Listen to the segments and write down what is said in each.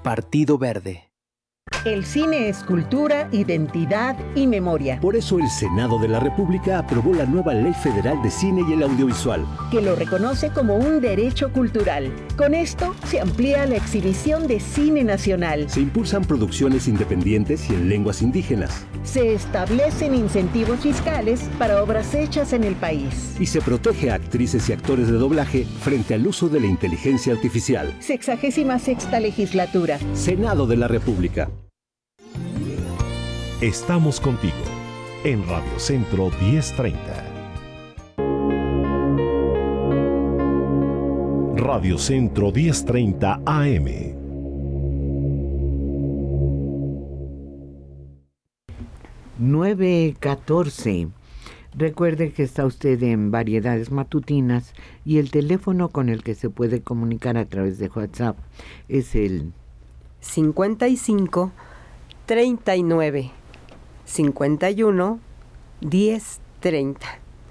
Partido Verde. El cine es cultura, identidad y memoria. Por eso el Senado de la República aprobó la nueva Ley Federal de Cine y el Audiovisual, que lo reconoce como un derecho cultural. Con esto se amplía la exhibición de cine nacional. Se impulsan producciones independientes y en lenguas indígenas. Se establecen incentivos fiscales para obras hechas en el país. Y se protege a actrices y actores de doblaje frente al uso de la inteligencia artificial. 66ª legislatura. Senado de la República. Estamos contigo en Radio Centro 1030. Radio Centro 1030 AM. (9:14). Recuerde que está usted en Variedades Matutinas y el teléfono con el que se puede comunicar a través de WhatsApp es el 55 39 51 10 30.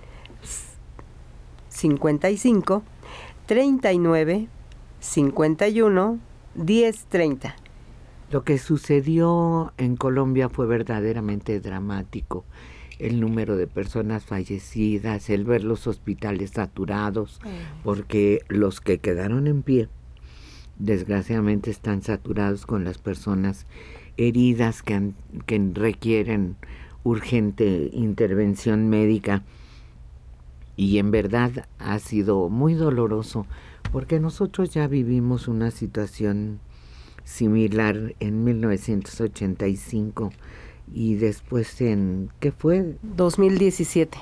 55 39 51 10 30. Lo que sucedió en Colombia fue verdaderamente dramático. El número de personas fallecidas, el ver los hospitales saturados, porque los que quedaron en pie, desgraciadamente están saturados con las personas heridas que requieren urgente intervención médica. Y en verdad ha sido muy doloroso, porque nosotros ya vivimos una situación similar en 1985 y después ¿qué fue? 2017,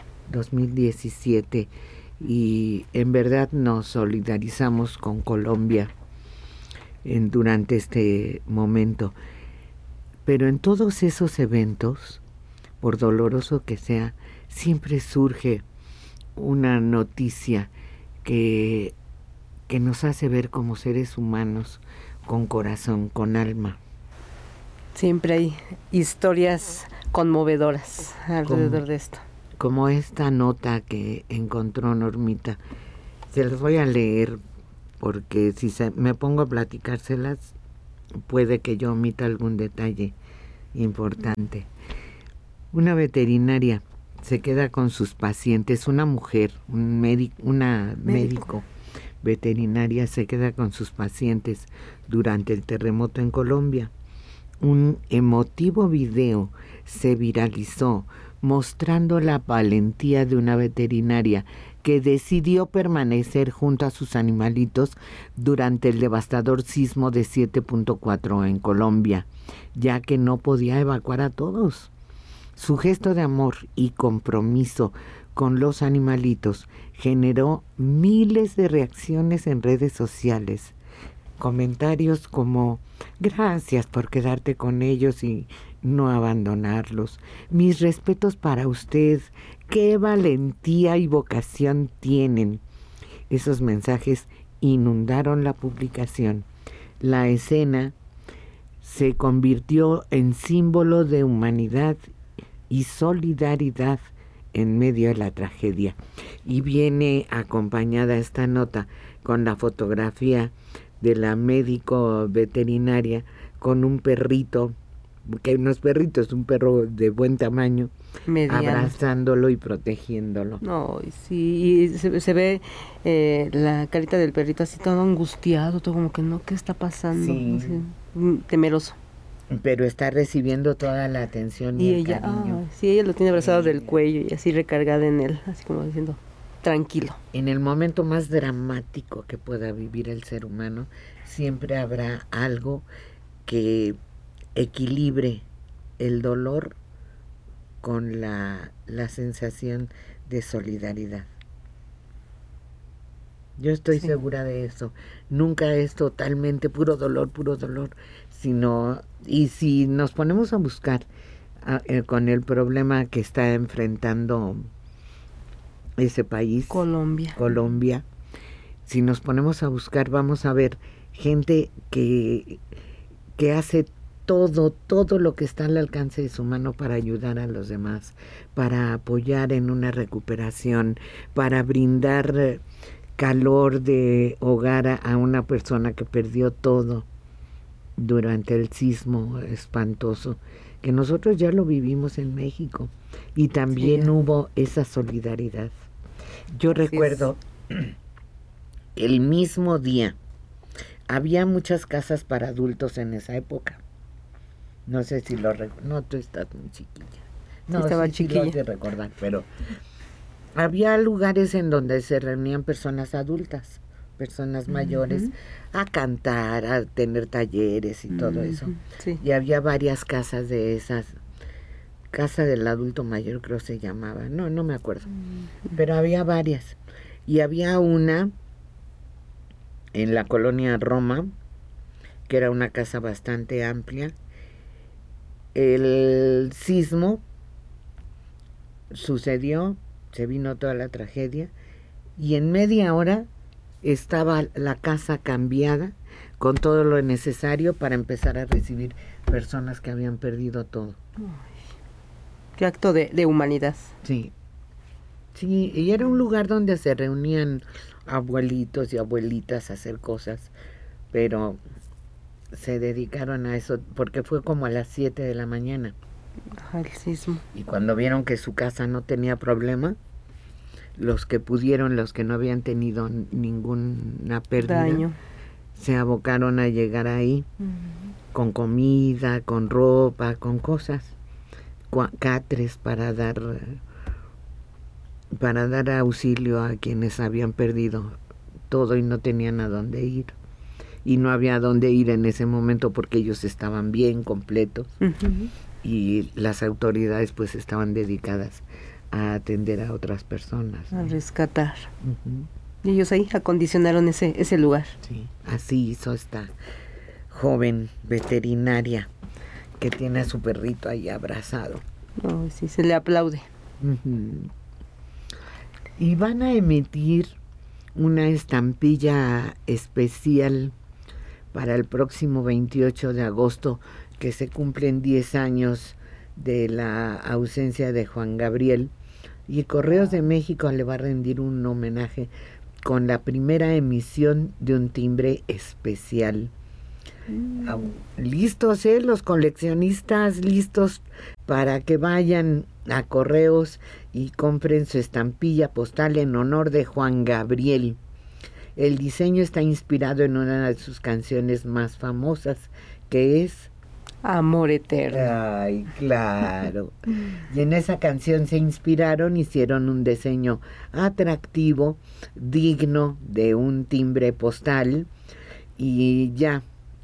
y en verdad nos solidarizamos con Colombia durante este momento. Pero en todos esos eventos, por doloroso que sea, siempre surge una noticia que nos hace ver como seres humanos, con corazón, con alma. Siempre hay historias conmovedoras alrededor de esto. Como esta nota que encontró Normita. Se las voy a leer porque si me pongo a platicárselas, puede que yo omita algún detalle importante. Una veterinaria se queda con sus pacientes, una mujer, una médico veterinaria se queda con sus pacientes durante el terremoto en Colombia. Un emotivo video se viralizó mostrando la valentía de una veterinaria que decidió permanecer junto a sus animalitos durante el devastador sismo de 7.4 en Colombia, ya que no podía evacuar a todos. Su gesto de amor y compromiso con los animalitos generó miles de reacciones en redes sociales. Comentarios como: gracias por quedarte con ellos y no abandonarlos. Mis respetos para usted. Qué valentía y vocación tienen. Esos mensajes inundaron la publicación. La escena se convirtió en símbolo de humanidad y solidaridad en medio de la tragedia. Y viene acompañada esta nota con la fotografía de la médico veterinaria con un perrito, que no es perrito, es un perro de buen tamaño, mediano, abrazándolo y protegiéndolo. No, sí, y se ve la carita del perrito así todo angustiado, todo como que no, ¿qué está pasando? Sí. Así, temeroso. Pero está recibiendo toda la atención y el ella, cariño. Sí, ella lo tiene abrazado del cuello y así recargada en él, así como diciendo, tranquilo. En el momento más dramático que pueda vivir el ser humano, siempre habrá algo que equilibre el dolor con la sensación de solidaridad. Yo estoy segura de eso. Nunca es totalmente puro dolor, sino, y si nos ponemos a buscar con el problema que está enfrentando ese país, Colombia, si nos ponemos a buscar, vamos a ver gente que hace todo lo que está al alcance de su mano para ayudar a los demás, para apoyar en una recuperación, para brindar calor de hogar a una persona que perdió todo. durante el sismo espantoso, que nosotros ya lo vivimos en México, y también hubo esa solidaridad. Yo recuerdo el mismo día, había muchas casas para adultos en esa época. No sé si lo recuerdo. No, tú estás muy chiquilla. No, sí, estaba chiquilla. chiquilla. Sí lo has de recordar, pero había lugares en donde se reunían personas adultas, personas mayores, a cantar, a tener talleres y todo eso. Sí. Y había varias casas de esas. Casa del adulto mayor creo se llamaba. No me acuerdo. Pero había varias. Y había una en la colonia Roma, que era una casa bastante amplia. El sismo sucedió, se vino toda la tragedia, y en media hora estaba la casa cambiada con todo lo necesario para empezar a recibir personas que habían perdido todo. Qué acto de humanidad. Sí. Sí, y era un lugar donde se reunían abuelitos y abuelitas a hacer cosas, pero se dedicaron a eso porque fue como a las 7 de la mañana. El sismo. Y cuando vieron que su casa no tenía problema, los que pudieron, los que no habían tenido ninguna pérdida, Daño. se abocaron a llegar ahí con comida, con ropa, con cosas, catres para dar auxilio a quienes habían perdido todo y no tenían a dónde ir. Y no había a dónde ir en ese momento porque ellos estaban bien completos y las autoridades pues estaban dedicadas a atender a otras personas, A rescatar. Y ellos ahí acondicionaron ese lugar. Sí, así hizo esta joven veterinaria que tiene a su perrito ahí abrazado. Oh, sí, se le aplaude. Y van a emitir una estampilla especial para el próximo 28 de agosto, que se cumplen 10 años de la ausencia de Juan Gabriel, y Correos de México le va a rendir un homenaje con la primera emisión de un timbre especial. Listos, los coleccionistas, listos para que vayan a Correos y compren su estampilla postal en honor de Juan Gabriel. El diseño está inspirado en una de sus canciones más famosas, que es Amor eterno. Ay, claro. Y en esa canción se inspiraron, hicieron un diseño atractivo, digno de un timbre postal, y ya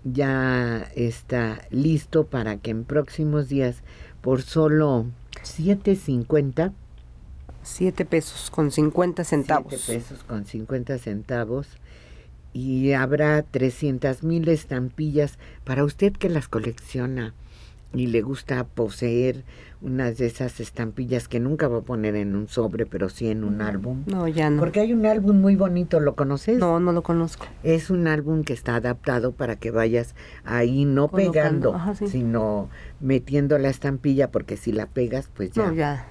está listo para que en próximos días, por solo $7.50, 7 pesos con 50 centavos. 7 pesos con 50 centavos, y habrá 300,000 estampillas para usted que las colecciona y le gusta poseer unas de esas estampillas que nunca va a poner en un sobre, pero sí en un álbum. No, ya no. Porque hay un álbum muy bonito, ¿lo conoces? No lo conozco. Es un álbum que está adaptado para que vayas ahí no Colocando, pegando, ajá, sí. sino metiendo la estampilla, porque si la pegas, pues ya. No, ya.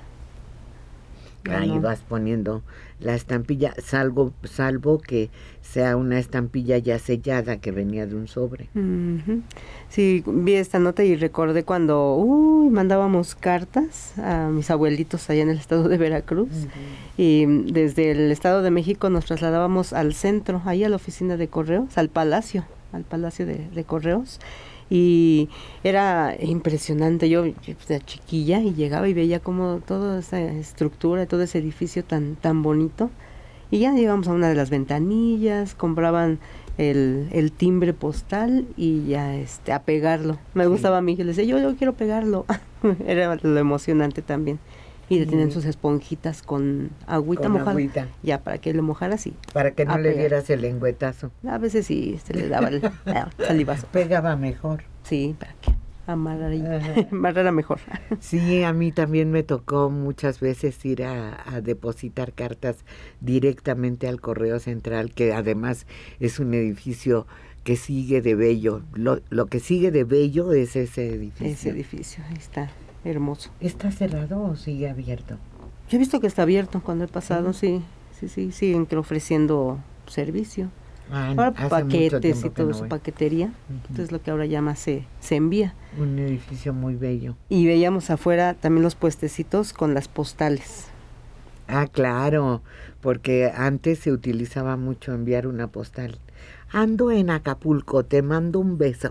Ahí No. vas poniendo la estampilla, salvo que sea una estampilla ya sellada que venía de un sobre. Sí, vi esta nota y recordé cuando mandábamos cartas a mis abuelitos allá en el estado de Veracruz, y desde el Estado de México nos trasladábamos al centro, ahí a la oficina de correos, al palacio de correos. Y era impresionante, yo era chiquilla y llegaba y veía como toda esa estructura, todo ese edificio tan bonito, y ya llegamos a una de las ventanillas, compraban el timbre postal y ya a pegarlo. Me gustaba a mí, que le decía, yo quiero pegarlo. Era lo emocionante también. Y le tenían sus esponjitas con agüita mojada. Ya, para que lo mojara así. Para que no le dieras el lengüetazo. A veces sí, se le daba el salivazo. Pegaba mejor. Sí, para que amarrara mejor. Sí, a mí también me tocó muchas veces ir a depositar cartas directamente al Correo Central, que además es un edificio que sigue de bello. Lo que sigue de bello es ese edificio. Ese edificio, ahí está. Hermoso. ¿Está cerrado o sigue abierto? Yo he visto que está abierto cuando he pasado, sí, siguen ofreciendo servicio. Ahora hace mucho paquetes tiempo y que todo no su voy. paquetería. Entonces lo que ahora llama se envía. Un edificio muy bello. Y veíamos afuera también los puestecitos con las postales. Ah, claro, porque antes se utilizaba mucho enviar una postal. Ando en Acapulco, te mando un beso.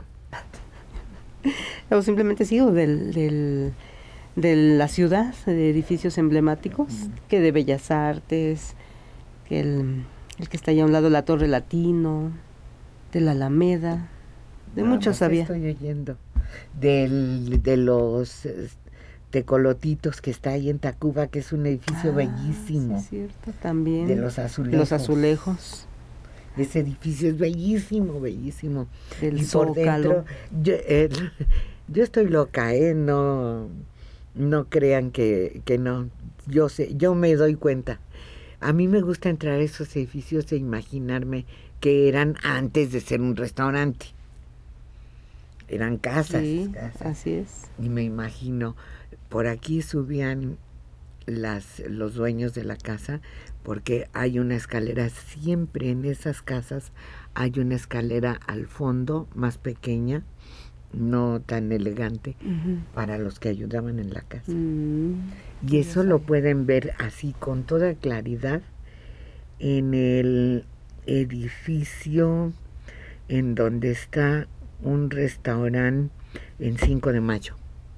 O simplemente sí, o de la ciudad, de edificios emblemáticos, que de Bellas Artes, que el que está allá a un lado, la Torre Latino, de la Alameda, de muchos había. Estoy oyendo. De los tecolotitos que está ahí en Tacuba, que es un edificio bellísimo. Sí, cierto, también. De los azulejos. Los azulejos. Ese edificio es bellísimo, bellísimo. Del Y por Zócalo. dentro, yo estoy loca, no crean que no. Yo sé, yo me doy cuenta. A mí me gusta entrar a esos edificios e imaginarme que eran antes de ser un restaurante. Eran casas. Sí, casas. así es. Y me imagino, por aquí subían los dueños de la casa, porque hay una escalera, siempre en esas casas hay una escalera al fondo, más pequeña, no tan elegante, para los que ayudaban en la casa. Y eso lo pueden ver así con toda claridad en el edificio en donde está un restaurante en 5 de Mayo.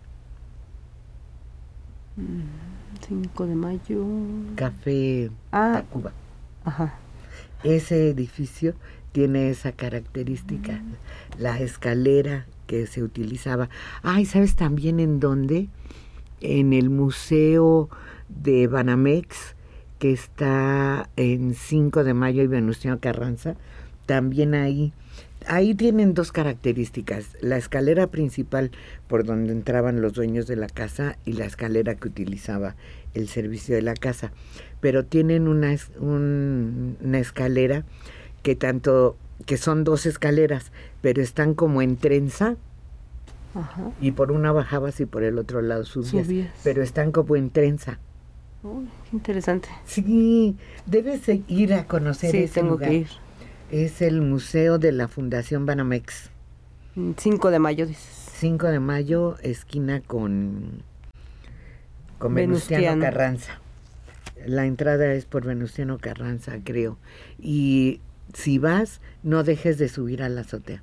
5 de Mayo. Café Tacuba. Ajá. Ese edificio tiene esa característica, la escalera que se utilizaba. ¿Sabes también en dónde? En el Museo de Banamex, que está en 5 de Mayo y Venustiano Carranza. También ahí tienen dos características: la escalera principal por donde entraban los dueños de la casa y la escalera que utilizaba el servicio de la casa. Pero tienen una escalera que son dos escaleras, pero están como en trenza. Ajá. Y por una bajabas y por el otro lado subías. Pero están como en trenza. Uy, qué interesante. Sí, debes ir a conocer ese lugar. Sí, tengo que ir. Es el Museo de la Fundación Banamex. 5 de Mayo, dices. 5 de Mayo, esquina con Venustiano Carranza. La entrada es por Venustiano Carranza, creo. Y si vas, no dejes de subir a la azotea.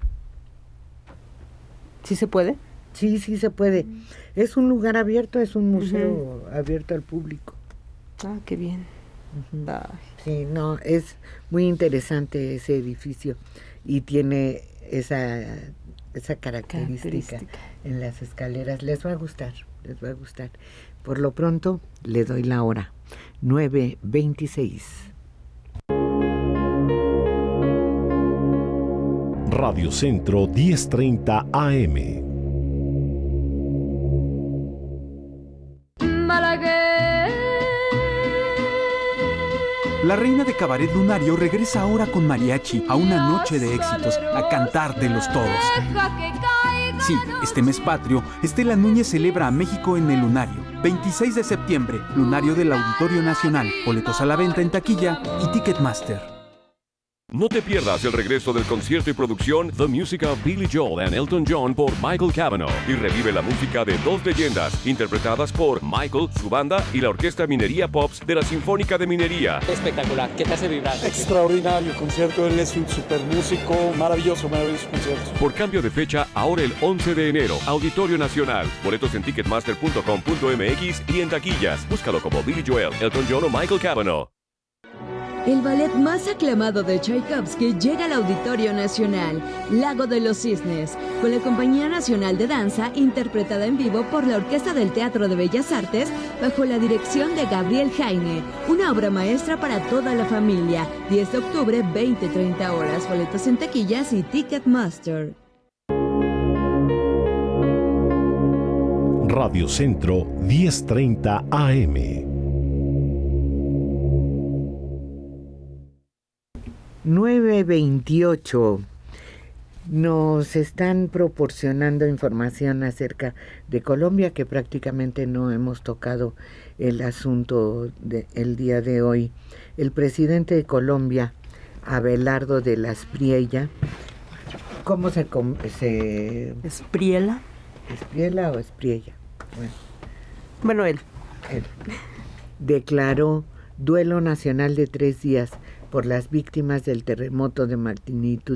¿Sí se puede? Sí, sí se puede. Es un lugar abierto, es un museo abierto al público. Ah, qué bien. Sí, no, es muy interesante ese edificio y tiene esa característica en las escaleras. Les va a gustar. Por lo pronto, le doy la hora, 9:26. Radio Centro 1030 AM. La reina de Cabaret Lunario regresa ahora con mariachi a una noche de éxitos, a cantártelos todos. Sí, este mes patrio, Estela Núñez celebra a México en el Lunario. 26 de septiembre, Lunario del Auditorio Nacional. Boletos a la venta en taquilla y Ticketmaster. No te pierdas el regreso del concierto y producción The Music of Billy Joel and Elton John por Michael Cavanaugh y revive la música de dos leyendas interpretadas por Michael, su banda y la Orquesta Minería Pops de la Sinfónica de Minería. Espectacular, ¿qué te hace vibrar? Extraordinario concierto, él es un super músico, maravilloso concierto. Por cambio de fecha, ahora el 11 de enero, Auditorio Nacional. Boletos en ticketmaster.com.mx y en taquillas. Búscalo como Billy Joel, Elton John o Michael Cavanaugh. El ballet más aclamado de Tchaikovsky llega al Auditorio Nacional, Lago de los Cisnes, con la Compañía Nacional de Danza, interpretada en vivo por la Orquesta del Teatro de Bellas Artes, bajo la dirección de Gabriel Jaime. Una obra maestra para toda la familia. 10 de octubre, 20-30 horas. Boletos en taquillas y Ticketmaster. Radio Centro 1030 AM. 9:28. Nos están proporcionando información acerca de Colombia, que prácticamente no hemos tocado el asunto del día de hoy. El presidente de Colombia, Abelardo de la Espriella. ¿Cómo se ¿Espriela? ¿Espriela o Espriella? Bueno, él. Declaró duelo nacional de 3 días por las víctimas del terremoto de magnitud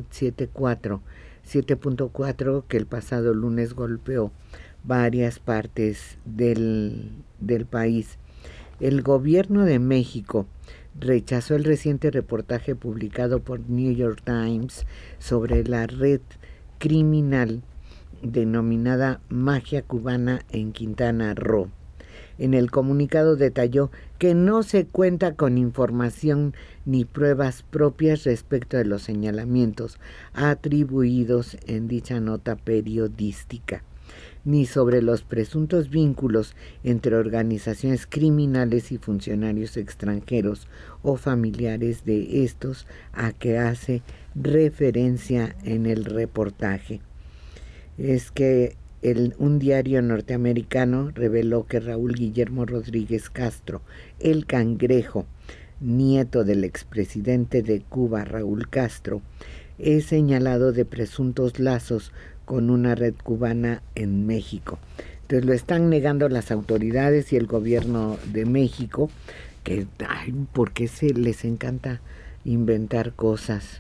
7.4 que el pasado lunes golpeó varias partes del país. El gobierno de México rechazó el reciente reportaje publicado por New York Times sobre la red criminal denominada Mafia Cubana en Quintana Roo. En el comunicado detalló que no se cuenta con información ni pruebas propias respecto de los señalamientos atribuidos en dicha nota periodística, ni sobre los presuntos vínculos entre organizaciones criminales y funcionarios extranjeros o familiares de estos a que hace referencia en el reportaje. Es que un diario norteamericano reveló que Raúl Guillermo Rodríguez Castro, el Cangrejo, nieto del expresidente de Cuba, Raúl Castro, es señalado de presuntos lazos con una red cubana en México. Entonces lo están negando las autoridades y el gobierno de México, que, ¿por qué les encanta inventar cosas?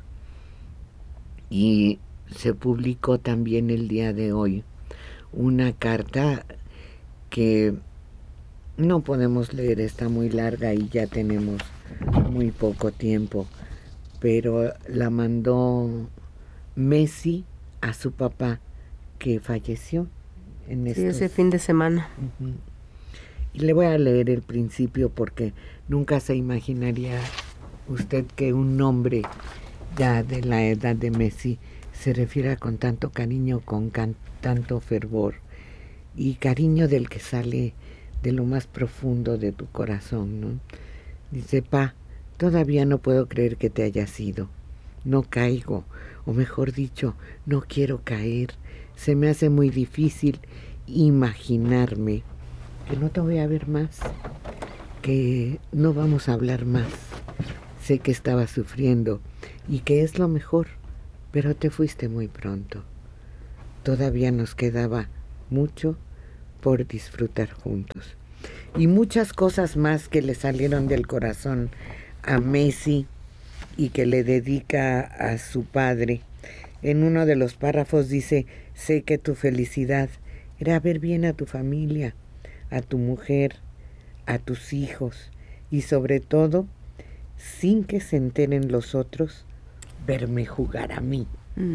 Y se publicó también el día de hoy una carta que no podemos leer, está muy larga y ya tenemos muy poco tiempo, pero la mandó Messi a su papá, que falleció en ese fin de semana. Uh-huh. Y le voy a leer el principio porque nunca se imaginaría usted que un hombre ya de la edad de Messi se refiera con tanto cariño, con tanto fervor, y cariño del que sale de lo más profundo de tu corazón, ¿no? Dice: pa, todavía no puedo creer que te hayas ido. No caigo, o mejor dicho, no quiero caer. Se me hace muy difícil imaginarme que no te voy a ver más, que no vamos a hablar más. Sé que estabas sufriendo y que es lo mejor, pero te fuiste muy pronto. Todavía nos quedaba mucho por disfrutar juntos. Y muchas cosas más que le salieron del corazón a Messi y que le dedica a su padre. En uno de los párrafos dice: sé que tu felicidad era ver bien a tu familia, a tu mujer, a tus hijos y sobre todo, sin que se enteren los otros, verme jugar a mí.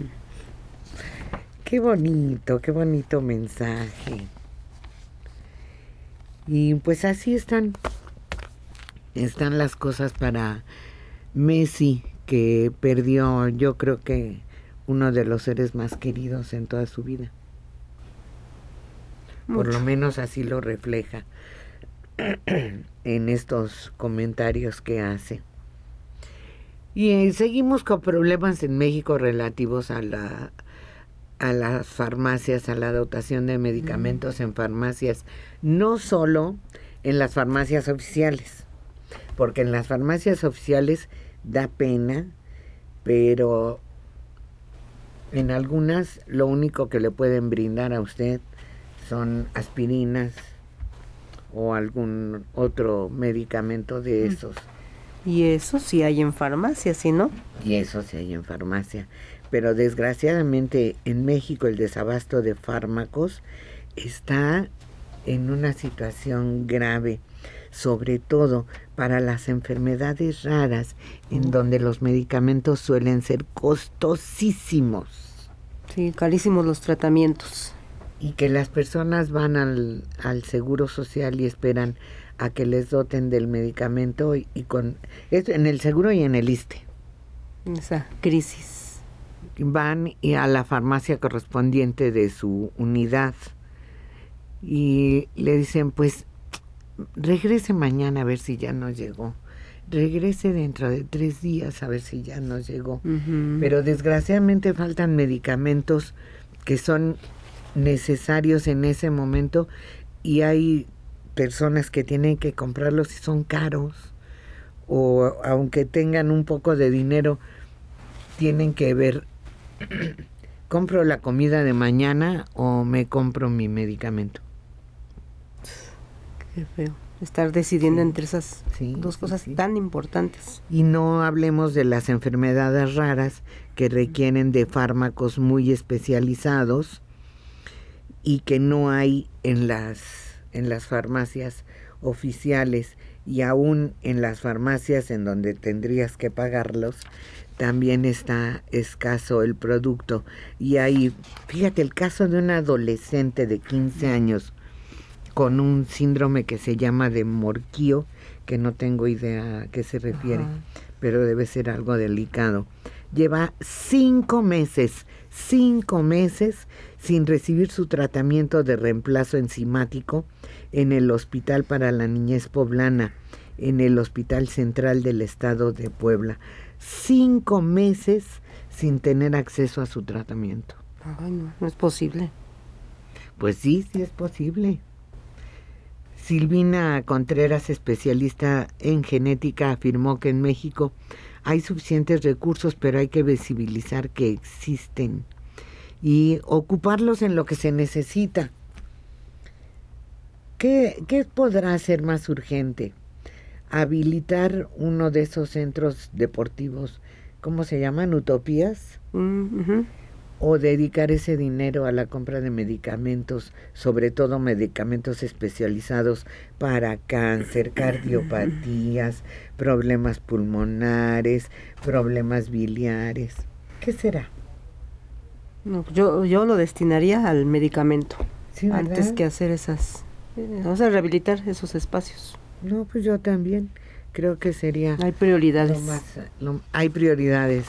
Qué bonito mensaje. Y pues así están las cosas para Messi, que perdió, yo creo que uno de los seres más queridos en toda su vida. Por lo menos así lo refleja en estos comentarios que hace. Y seguimos con problemas en México relativos a las farmacias, a la dotación de medicamentos en farmacias, no solo en las farmacias oficiales, porque en las farmacias oficiales da pena, pero en algunas lo único que le pueden brindar a usted son aspirinas o algún otro medicamento de esos. Y eso sí hay en farmacia, ¿sí, no? Y eso sí hay en farmacia. Pero desgraciadamente en México el desabasto de fármacos está en una situación grave, sobre todo para las enfermedades raras, en donde los medicamentos suelen ser costosísimos. Sí, carísimos los tratamientos. Y que las personas van al Seguro Social y esperan a que les doten del medicamento y con esto en el Seguro y en el ISSSTE. Esa crisis. Van a la farmacia correspondiente de su unidad y le dicen: pues regrese mañana a ver si ya nos llegó, regrese dentro de 3 días a ver si ya nos llegó. Pero desgraciadamente faltan medicamentos que son necesarios en ese momento y hay personas que tienen que comprarlos y son caros, o aunque tengan un poco de dinero, tienen que ver, ¿compro la comida de mañana o me compro mi medicamento? Qué feo. Estar decidiendo entre esas dos cosas tan importantes. Y no hablemos de las enfermedades raras que requieren de fármacos muy especializados y que no hay en las farmacias oficiales, y aún en las farmacias en donde tendrías que pagarlos, también está escaso el producto. Y ahí, fíjate, el caso de una adolescente de 15 años con un síndrome que se llama de Morquio, que no tengo idea a qué se refiere, pero debe ser algo delicado. Lleva 5 meses sin recibir su tratamiento de reemplazo enzimático en el Hospital para la Niñez Poblana, en el Hospital Central del Estado de Puebla. 5 meses sin tener acceso a su tratamiento. Ay, no es posible. Pues sí es posible. Silvina Contreras, especialista en genética, afirmó que en México hay suficientes recursos, pero hay que visibilizar que existen y ocuparlos en lo que se necesita. ¿Qué podrá ser más urgente? Habilitar uno de esos centros deportivos, ¿cómo se llaman? ¿Utopías? Uh-huh. O dedicar ese dinero a la compra de medicamentos, sobre todo medicamentos especializados para cáncer, cardiopatías, problemas pulmonares, problemas biliares. ¿Qué será? No, yo lo destinaría al medicamento, sí, antes que hacer rehabilitar esos espacios. No, pues yo también creo que sería... Hay prioridades. Hay prioridades.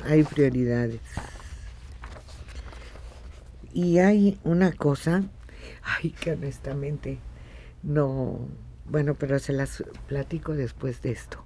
Y hay una cosa, que honestamente no, bueno, pero se las platico después de esto.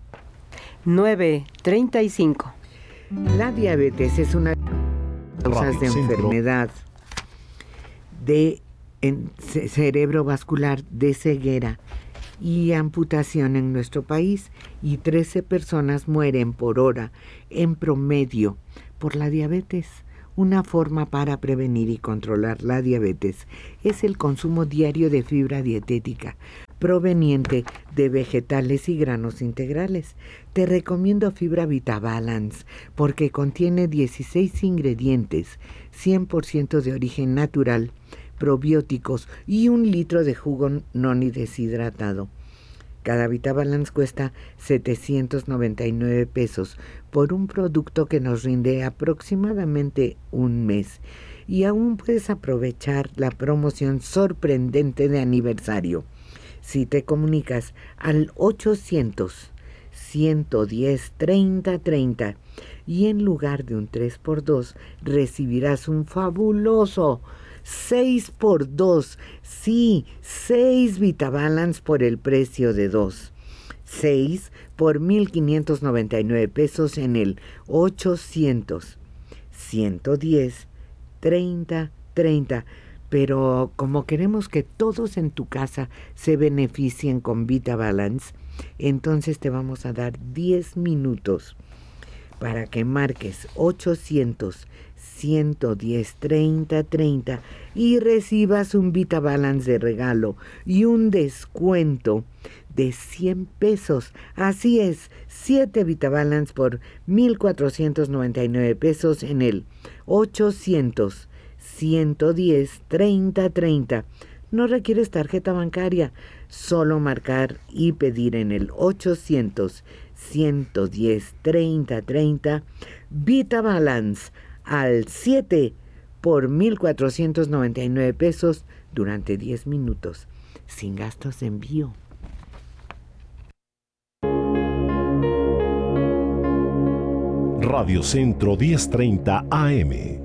9:35. La diabetes es una causa de enfermedad de cerebrovascular, de ceguera y amputación en nuestro país, y 13 personas mueren por hora en promedio por la diabetes. Una forma para prevenir y controlar la diabetes es el consumo diario de fibra dietética proveniente de vegetales y granos integrales. Te recomiendo Fibra VitaBalance porque contiene 16 ingredientes, 100% de origen natural, probióticos y 1 litro de jugo no deshidratado. Cada VitaBalance cuesta 799 pesos por un producto que nos rinde aproximadamente un mes. Y aún puedes aprovechar la promoción sorprendente de aniversario si te comunicas al 800-110-3030 y en lugar de un 3x2 recibirás un fabuloso 6x2, sí, 6 VitaBalance por el precio de 2. 6 por 1,599 pesos en el 800-110-3030. Pero como queremos que todos en tu casa se beneficien con VitaBalance, entonces te vamos a dar 10 minutos para que marques 800-110-3030 y recibas un VitaBalance de regalo y un descuento de 100 pesos. Así es, 7 VitaBalance por 1,499 pesos en el 800-110-3030. No requieres tarjeta bancaria, solo marcar y pedir en el 800-110-3030 VitaBalance al 7 por 1,499 pesos durante 10 minutos, sin gastos de envío. Radio Centro 1030 AM.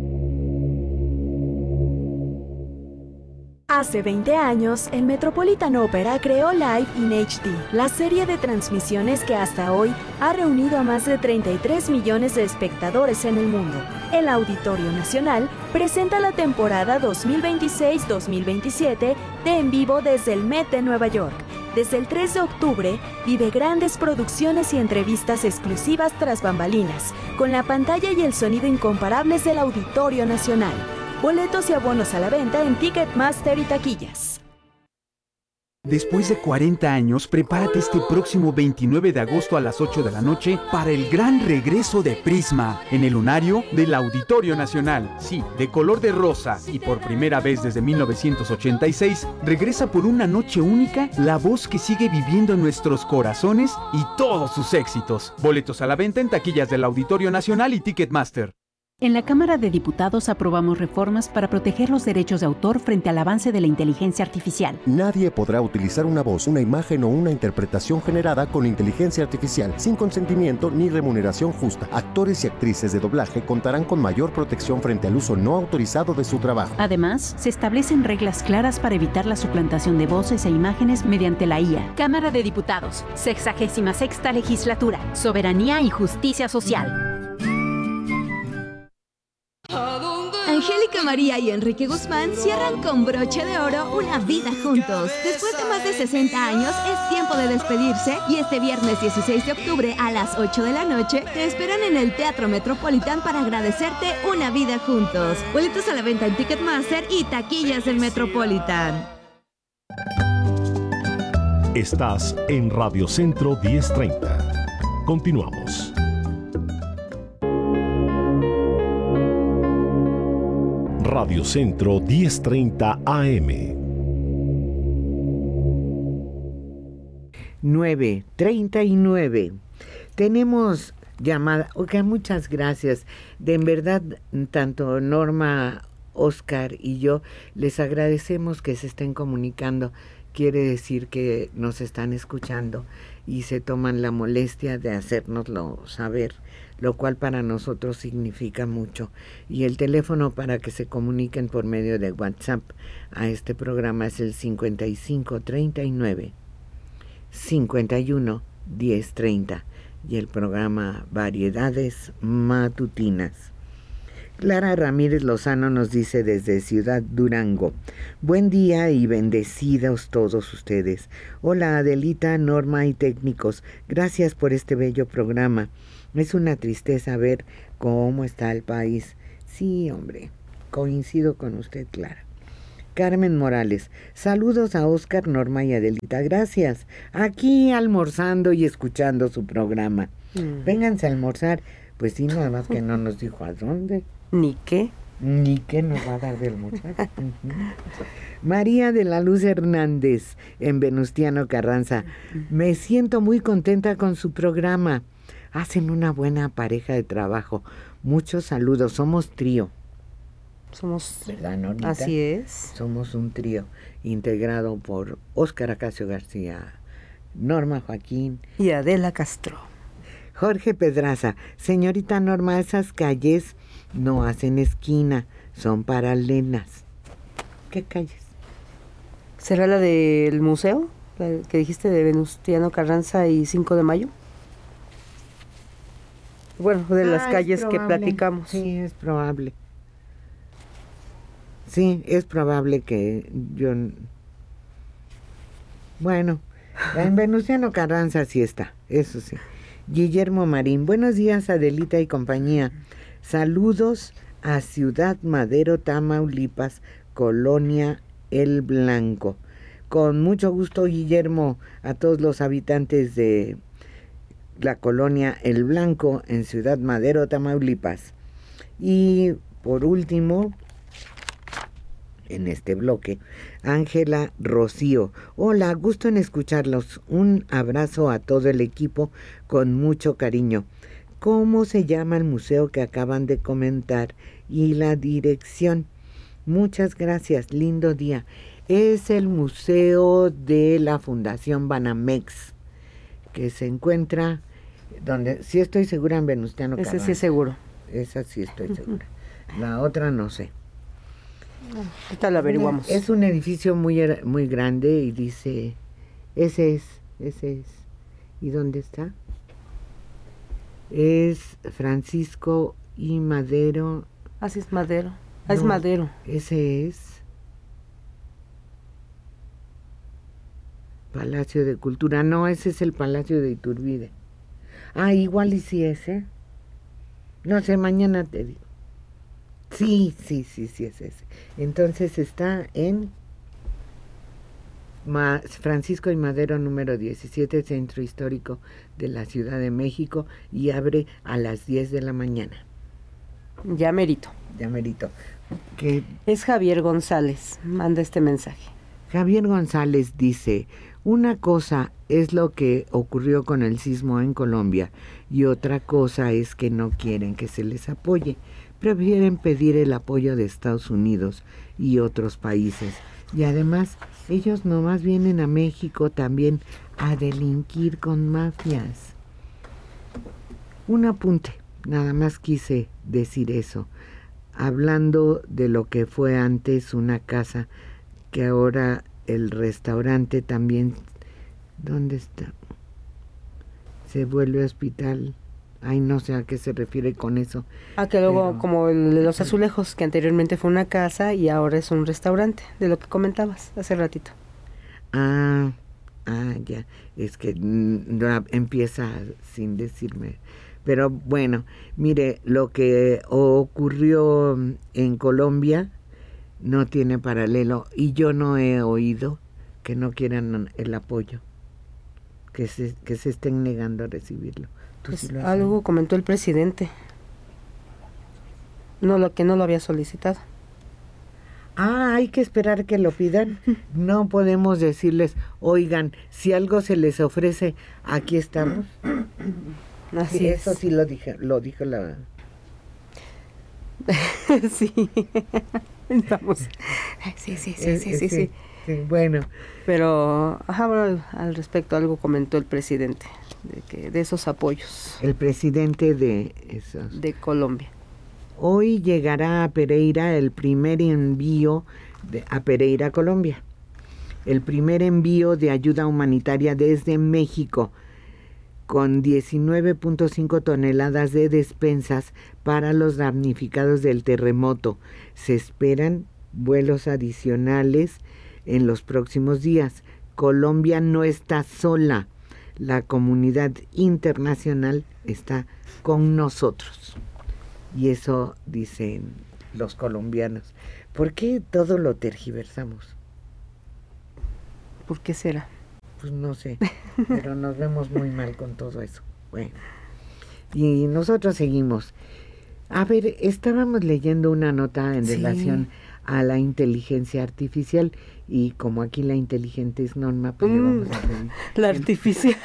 Hace 20 años, el Metropolitan Opera creó Live in HD, la serie de transmisiones que hasta hoy ha reunido a más de 33 millones de espectadores en el mundo. El Auditorio Nacional presenta la temporada 2026-2027 de En Vivo desde el Met de Nueva York. Desde el 3 de octubre, vive grandes producciones y entrevistas exclusivas tras bambalinas, con la pantalla y el sonido incomparables del Auditorio Nacional. Boletos y abonos a la venta en Ticketmaster y taquillas. Después de 40 años, prepárate este próximo 29 de agosto a las 8 de la noche para el gran regreso de Prisma en el lunario del Auditorio Nacional. Sí, de color de rosa y por primera vez desde 1986, regresa por una noche única la voz que sigue viviendo en nuestros corazones y todos sus éxitos. Boletos a la venta en taquillas del Auditorio Nacional y Ticketmaster. En la Cámara de Diputados aprobamos reformas para proteger los derechos de autor frente al avance de la inteligencia artificial. Nadie podrá utilizar una voz, una imagen o una interpretación generada con inteligencia artificial sin consentimiento ni remuneración justa. Actores y actrices de doblaje contarán con mayor protección frente al uso no autorizado de su trabajo. Además, se establecen reglas claras para evitar la suplantación de voces e imágenes mediante la IA. Cámara de Diputados, 66ª Legislatura, Soberanía y Justicia Social. Angélica María y Enrique Guzmán cierran con broche de oro una vida juntos. Después de más de 60 años, es tiempo de despedirse y este viernes 16 de octubre a las 8 de la noche te esperan en el Teatro Metropolitan para agradecerte una vida juntos. Boletos a la venta en Ticketmaster y taquillas del Metropolitan. Estás en Radio Centro 1030. Continuamos. Radio Centro 1030 AM. 9:39. Tenemos llamada. Ok, muchas gracias. En verdad, tanto Norma, Oscar y yo les agradecemos que se estén comunicando. Quiere decir que nos están escuchando y se toman la molestia de hacérnoslo saber, lo cual para nosotros significa mucho. Y el teléfono para que se comuniquen por medio de WhatsApp a este programa es el 5539 51 1030 y el programa Variedades Matutinas. Clara Ramírez Lozano nos dice desde Ciudad Durango: buen día y bendecidos todos ustedes. Hola Adelita, Norma y técnicos, gracias por este bello programa. Es una tristeza ver cómo está el país. Sí, hombre, coincido con usted, Clara. Carmen Morales: saludos a Oscar, Norma y Adelita. Gracias. Aquí almorzando y escuchando su programa. Vénganse a almorzar. Pues sí, nada más que no nos dijo a dónde. ¿Ni qué? Ni qué nos va a dar de almorzar. María de la Luz Hernández, en Venustiano Carranza: me siento muy contenta con su programa. Hacen una buena pareja de trabajo. Muchos saludos. Somos trío. Somos, ¿verdad, Normita? Así es. Somos un trío integrado por Óscar Acacio García, Norma Joaquín y Adela Castro. Jorge Pedraza: señorita Norma, esas calles no hacen esquina, son paralelas. ¿Qué calles? ¿Será la del museo? ¿La que dijiste de Venustiano Carranza y 5 de Mayo? Bueno, de las calles que platicamos. Sí, es probable. Sí, es probable que yo... Bueno, en Venustiano Carranza sí está, eso sí. Guillermo Marín: buenos días Adelita y compañía. Saludos a Ciudad Madero, Tamaulipas, Colonia El Blanco. Con mucho gusto, Guillermo, a todos los habitantes de la Colonia El Blanco en Ciudad Madero, Tamaulipas. Y por último, en este bloque, Ángela Rocío: hola, gusto en escucharlos. Un abrazo a todo el equipo con mucho cariño. ¿Cómo se llama el museo que acaban de comentar y la dirección? Muchas gracias, lindo día. Es el Museo de la Fundación Banamex, que se encuentra donde, sí estoy segura, en Venustiano Carranza. Ese sí es seguro. Esa sí estoy segura. La otra no sé. Ahorita la averiguamos. Es un edificio muy grande y dice, ese es. ¿Y dónde está? Es Francisco y Madero. Así es Madero. No, es Madero. Ese es. Palacio de Cultura. No, ese es el Palacio de Iturbide. Ah, igual y si ese. No sé, mañana te digo. Sí, es ese. Entonces está en Francisco y Madero número 17, Centro Histórico de la Ciudad de México, y abre a las 10 de la mañana. Ya merito. Que es Javier González, manda este mensaje. Javier González dice: una cosa es lo que ocurrió con el sismo en Colombia y otra cosa es que no quieren que se les apoye. Prefieren pedir el apoyo de Estados Unidos y otros países. Y además, ellos nomás vienen a México también a delinquir con mafias. Un apunte, nada más quise decir eso. Hablando de lo que fue antes una casa, que ahora el restaurante también, ¿dónde está? Se vuelve hospital. Ay, no sé a qué se refiere con eso. Que luego, como el de los azulejos, que anteriormente fue una casa y ahora es un restaurante, de lo que comentabas hace ratito. Ya. Es que empieza sin decirme. Pero bueno, mire, lo que ocurrió en Colombia no tiene paralelo, y yo no he oído que no quieran el apoyo, que se estén negando a recibirlo. Pues sí, algo comentó el presidente, lo que no lo había solicitado. Hay que esperar que lo pidan. No podemos decirles, oigan, si algo se les ofrece, aquí estamos. Así es. Eso sí lo dijo la... Sí. Vamos. Sí. Bueno. Pero, bueno, al respecto algo comentó el presidente de esos apoyos. El presidente de esos. De Colombia. Hoy llegará a Pereira el primer envío a Pereira, Colombia. El primer envío de ayuda humanitaria desde México, con 19.5 toneladas de despensas para los damnificados del terremoto. Se esperan vuelos adicionales en los próximos días. Colombia no está sola. La comunidad internacional está con nosotros. Y eso dicen los colombianos. ¿Por qué todo lo tergiversamos? ¿Por qué será? Pues no sé, pero nos vemos muy mal con todo eso. Bueno, y nosotros seguimos. A ver, estábamos leyendo una nota en relación a la inteligencia artificial, y como aquí la inteligente es Norma, pues le vamos a pedir. La artificial.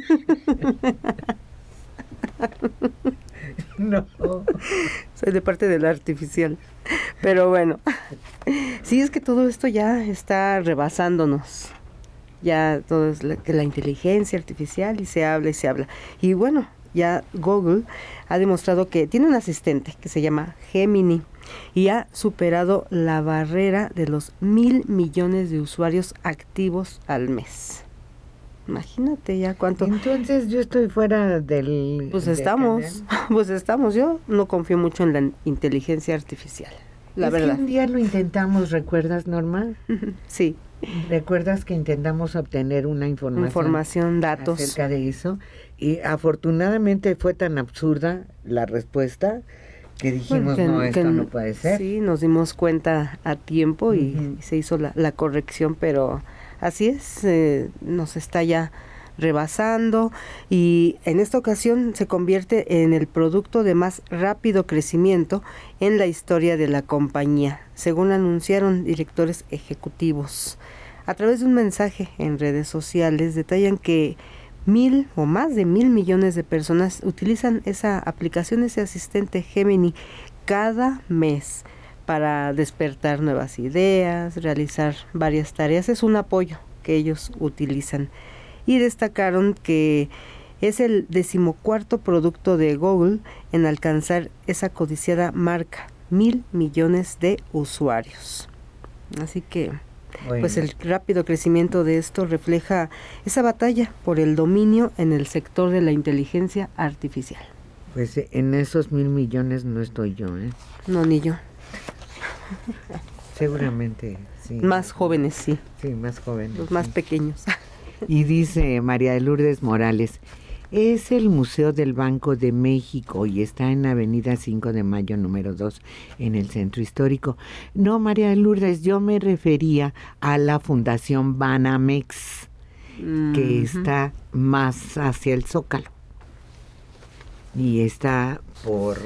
No. Soy de parte de la artificial. Pero bueno, sí, es que todo esto ya está rebasándonos. Ya todo es la inteligencia artificial, y se habla. Y bueno, ya Google ha demostrado que tiene un asistente que se llama Gemini y ha superado la barrera de los 1,000 millones de usuarios activos al mes. Imagínate ya cuánto. Entonces yo estoy fuera del... Pues estamos. Yo no confío mucho en la inteligencia artificial, la verdad. Que un día lo intentamos, ¿recuerdas, Norma? Sí. ¿Recuerdas que intentamos obtener una información, datos acerca de eso? Y afortunadamente fue tan absurda la respuesta que dijimos, esto no puede ser. Sí, nos dimos cuenta a tiempo y se hizo la corrección, pero así es, nos está ya rebasando, y en esta ocasión se convierte en el producto de más rápido crecimiento en la historia de la compañía, según anunciaron directores ejecutivos. A través de un mensaje en redes sociales detallan que 1,000 o más de 1,000 millones de personas utilizan esa aplicación, ese asistente Gemini, cada mes para despertar nuevas ideas, realizar varias tareas. Es un apoyo que ellos utilizan. Y destacaron que es el 14º producto de Google en alcanzar esa codiciada marca, 1,000 millones de usuarios. Así que, pues el rápido crecimiento de esto refleja esa batalla por el dominio en el sector de la inteligencia artificial. Pues en esos 1,000 millones no estoy yo, ¿eh? No, ni yo. Seguramente, sí. Más jóvenes, sí. Sí, más jóvenes. Los más pequeños. Y dice María de Lourdes Morales, es el Museo del Banco de México y está en Avenida 5 de Mayo número 2 en el Centro Histórico. No, María de Lourdes, yo me refería a la Fundación Banamex, que está más hacia el Zócalo. Y está por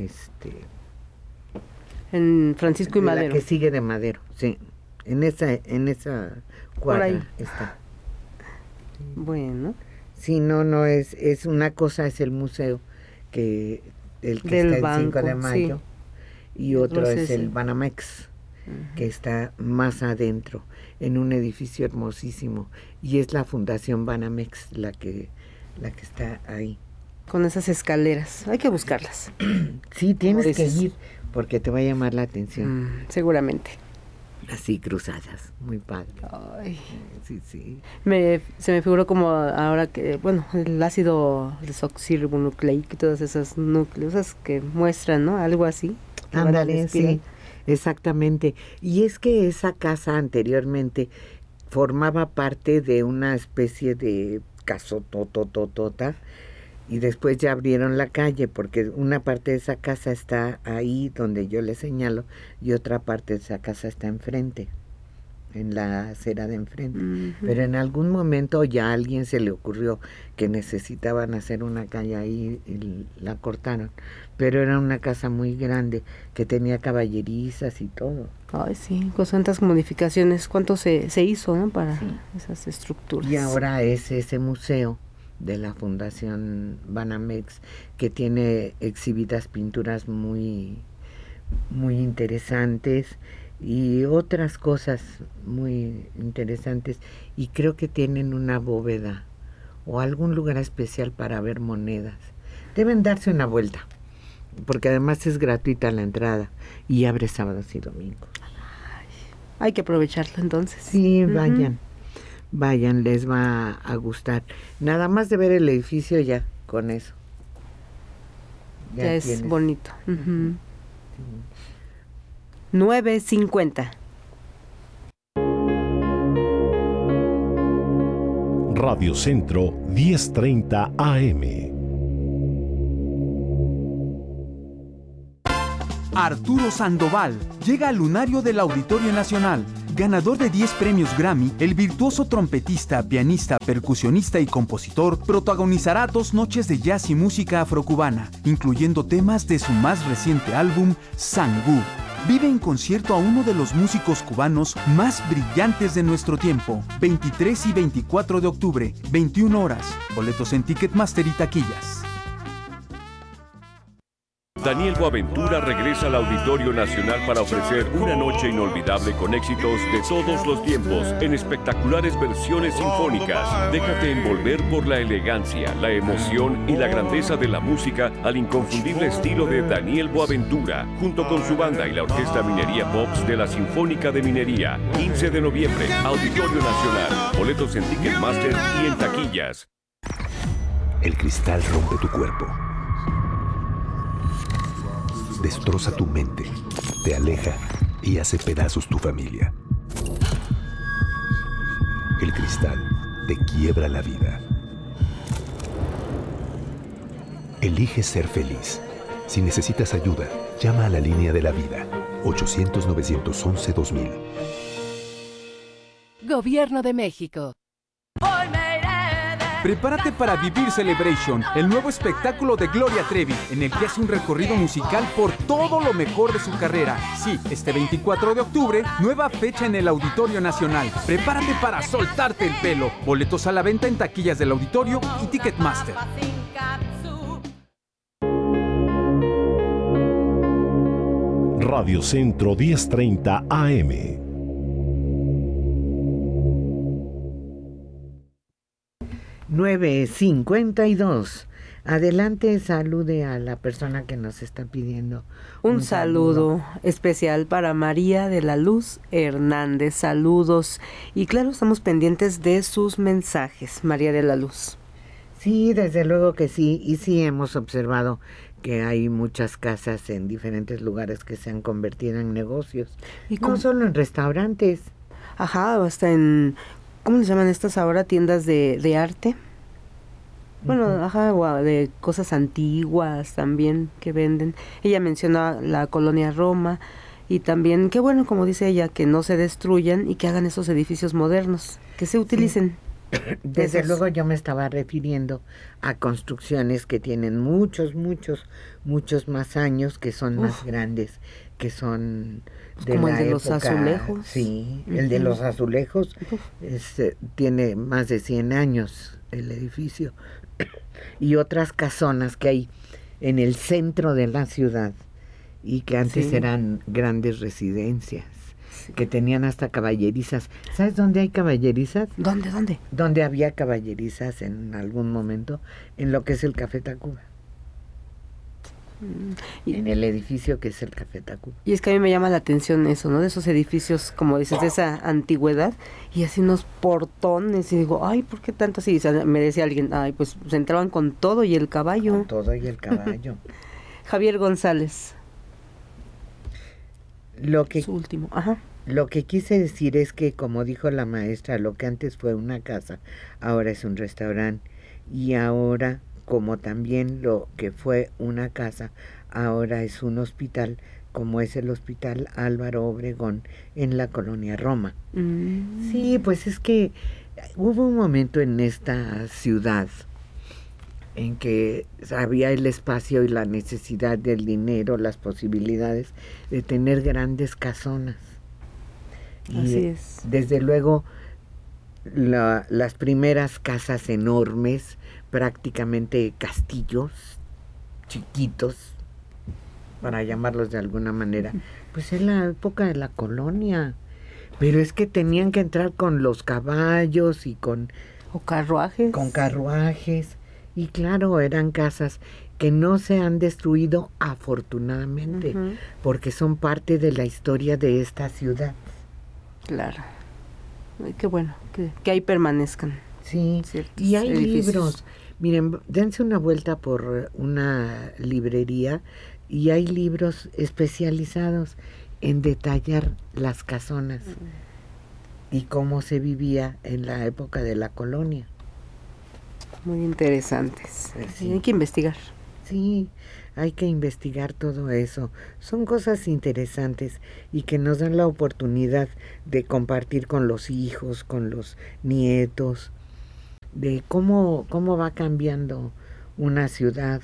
en Francisco y Madero. La que sigue de Madero, sí. En esa cuadra está. Bueno. Sí, no es una cosa, es el museo el que del está en banco, 5 de Mayo, sí. Y otro es el sí. Banamex, que está más adentro, en un edificio hermosísimo, y es la Fundación Banamex la que está ahí. Con esas escaleras, hay que buscarlas. Sí, tienes que ir, porque te va a llamar la atención. Seguramente. Así cruzadas, muy padre. Ay. Sí. Se me figuró como ahora que, bueno, el ácido desoxirribonucleico y todas esas nucleosas que muestran, ¿no? Algo así. Ándale, sí, exactamente. Y es que esa casa anteriormente formaba parte de una especie de casotototota, y después ya abrieron la calle, porque una parte de esa casa está ahí donde yo le señalo, y otra parte de esa casa está enfrente, en la acera de enfrente. Pero en algún momento ya a alguien se le ocurrió que necesitaban hacer una calle ahí y la cortaron. Pero era una casa muy grande, que tenía caballerizas y todo. Ay, sí, con tantas modificaciones. ¿Cuánto se hizo, ¿no? Para esas estructuras. Y ahora es ese museo de la Fundación Banamex, que tiene exhibidas pinturas muy, muy interesantes y otras cosas muy interesantes, y creo que tienen una bóveda o algún lugar especial para ver monedas. Deben darse una vuelta, porque además es gratuita la entrada y abre sábados y domingos. Hay que aprovecharlo entonces. Sí, vayan, les va a gustar. Nada más de ver el edificio ya, con eso. Ya es bonito. 9:50. Radio Centro 10:30 AM. Arturo Sandoval llega al lunario del Auditorio Nacional. Ganador de 10 premios Grammy, el virtuoso trompetista, pianista, percusionista y compositor protagonizará 2 noches de jazz y música afrocubana, incluyendo temas de su más reciente álbum, Sangú. Vive en concierto a uno de los músicos cubanos más brillantes de nuestro tiempo. 23 y 24 de octubre, 21 horas. Boletos en Ticketmaster y taquillas. Daniel Boaventura regresa al Auditorio Nacional para ofrecer una noche inolvidable con éxitos de todos los tiempos en espectaculares versiones sinfónicas. Déjate envolver por la elegancia, la emoción y la grandeza de la música al inconfundible estilo de Daniel Boaventura, junto con su banda y la Orquesta Minería Pops de la Sinfónica de Minería. 15 de noviembre, Auditorio Nacional. Boletos en Ticketmaster y en taquillas. El cristal rompe tu cuerpo. Destroza tu mente, te aleja y hace pedazos tu familia. El cristal te quiebra la vida. Elige ser feliz. Si necesitas ayuda, llama a la línea de la vida, 800-911-2000. Gobierno de México. Prepárate para vivir Celebration, el nuevo espectáculo de Gloria Trevi, en el que hace un recorrido musical por todo lo mejor de su carrera. Sí, este 24 de octubre, nueva fecha en el Auditorio Nacional. Prepárate para soltarte el pelo. Boletos a la venta en taquillas del Auditorio y Ticketmaster. Radio Centro 10:30 AM. $9:52. Adelante, salude a la persona que nos está pidiendo un saludo especial para María de la Luz Hernández. Saludos. Y claro, estamos pendientes de sus mensajes, María de la Luz. Sí, desde luego que sí. Y sí hemos observado que hay muchas casas en diferentes lugares que se han convertido en negocios. ¿Y no solo en restaurantes? Ajá, hasta en ¿cómo les llaman estas ahora? Tiendas de arte. Bueno, ajá, o de cosas antiguas también que venden. Ella menciona la colonia Roma y también, qué bueno, como dice ella, que no se destruyan y que hagan esos edificios modernos, que se utilicen. Desde luego yo me estaba refiriendo a construcciones que tienen muchos más años, que son más grandes, que son de como la el de los época, azulejos. Sí, el de los azulejos tiene más de 100 años el edificio. Y otras casonas que hay en el centro de la ciudad y que antes eran grandes residencias, que tenían hasta caballerizas. ¿Sabes dónde hay caballerizas? ¿Dónde? Donde había caballerizas en algún momento, en lo que es el Café Tacuba. En el edificio que es el Café Tacuba. Y es que a mí me llama la atención eso, ¿no? De esos edificios, como dices, de esa antigüedad, y así unos portones, y digo, ay, ¿por qué tanto así? O sea, me decía alguien, ay, pues se entraban con todo y el caballo. Con todo y el caballo. Javier González. Su último, Lo que quise decir es que, como dijo la maestra, lo que antes fue una casa, ahora es un restaurante, y ahora, como también lo que fue una casa, ahora es un hospital, como es el Hospital Álvaro Obregón en la colonia Roma. Sí, pues es que hubo un momento en esta ciudad en que había el espacio y la necesidad del dinero, las posibilidades de tener grandes casonas. Así es. Desde luego, las primeras casas enormes, prácticamente castillos chiquitos, para llamarlos de alguna manera, pues en la época de la colonia. Pero es que tenían que entrar con los caballos y con carruajes. Con carruajes. Y claro, eran casas que no se han destruido afortunadamente, porque son parte de la historia de esta ciudad. Claro. Ay, qué bueno, que ahí permanezcan. Sí, y hay libros. Miren, dense una vuelta por una librería y hay libros especializados en detallar las casonas y cómo se vivía en la época de la colonia. Muy interesantes. Sí, hay que investigar. Sí, hay que investigar todo eso. Son cosas interesantes y que nos dan la oportunidad de compartir con los hijos, con los nietos, de cómo va cambiando una ciudad.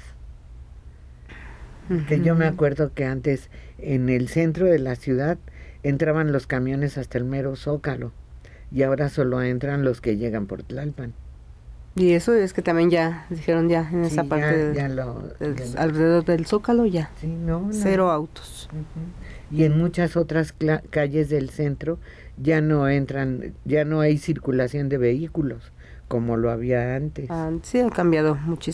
Que yo me acuerdo que antes en el centro de la ciudad entraban los camiones hasta el mero Zócalo y ahora solo entran los que llegan por Tlalpan. Y eso es que también ya dijeron ya en esa parte alrededor del Zócalo ya. Sí, no, cero autos. Y en muchas otras calles del centro ya no entran, ya no hay circulación de vehículos como lo había antes. Sí, ha cambiado muchísimo.